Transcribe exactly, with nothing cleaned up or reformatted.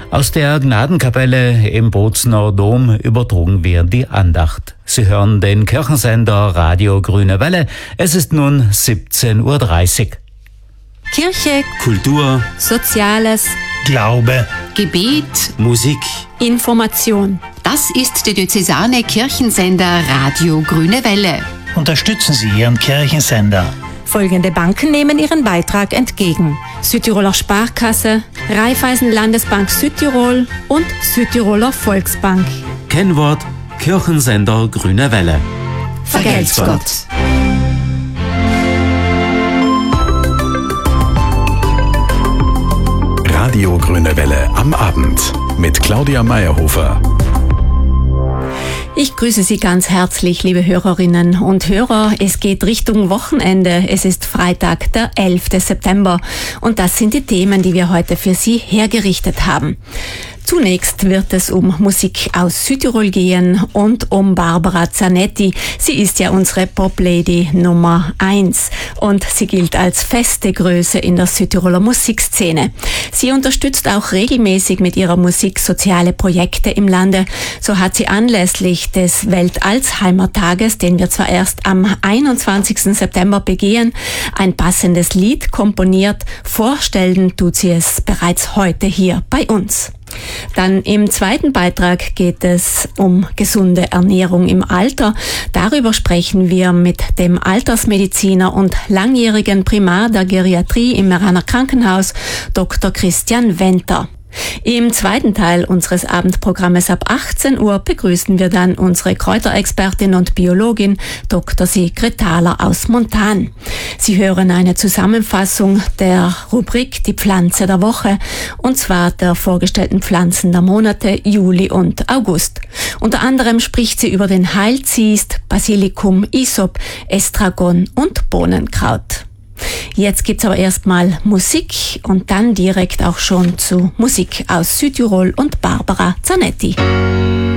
Aus der Gnadenkapelle im Bozner Dom übertrugen wir die Andacht. Sie hören den Kirchensender Radio Grüne Welle. Es ist nun siebzehn Uhr dreißig. Kirche, Kultur, Soziales, Glaube, Gebet, Musik, Information. Das ist der diözesane Kirchensender Radio Grüne Welle. unterstützen Sie Ihren Kirchensender. Folgende Banken nehmen ihren Beitrag entgegen: Südtiroler Sparkasse, Raiffeisen Landesbank Südtirol und Südtiroler Volksbank. Kennwort Kirchensender Grüne Welle. Vergelt's Gott. Radio Grüne Welle am Abend mit Claudia Meyerhofer. Ich grüße Sie ganz herzlich, liebe Hörerinnen und Hörer. Es geht Richtung Wochenende. Es ist Freitag, der elfte September. Und das sind die Themen, die wir heute für Sie hergerichtet haben. Zunächst wird es um Musik aus Südtirol gehen und um Barbara Zanetti. Sie ist ja unsere Pop-Lady Nummer eins und sie gilt als feste Größe in der Südtiroler Musikszene. Sie unterstützt auch regelmäßig mit ihrer Musik soziale Projekte im Lande. So hat sie anlässlich des Welt-Alzheimer-Tages, den wir zwar erst am einundzwanzigsten September begehen, ein passendes Lied komponiert. Vorstellen tut sie es bereits heute hier bei uns. Dann im zweiten Beitrag geht es um gesunde Ernährung im Alter. Darüber sprechen wir mit dem Altersmediziner und langjährigen Primar der Geriatrie im Meraner Krankenhaus, Doktor Christian Wenter. Im zweiten Teil unseres Abendprogrammes ab achtzehn Uhr begrüßen wir dann unsere Kräuterexpertin und Biologin Doktor Sigrid Thaler aus Montan. Sie hören eine Zusammenfassung der Rubrik Die Pflanze der Woche, und zwar der vorgestellten Pflanzen der Monate Juli und August. Unter anderem spricht sie über den Heilziest, Basilikum, Isop, Estragon und Bohnenkraut. Jetzt gibt's aber erstmal Musik und dann direkt auch schon zu Musik aus Südtirol und Barbara Zanetti.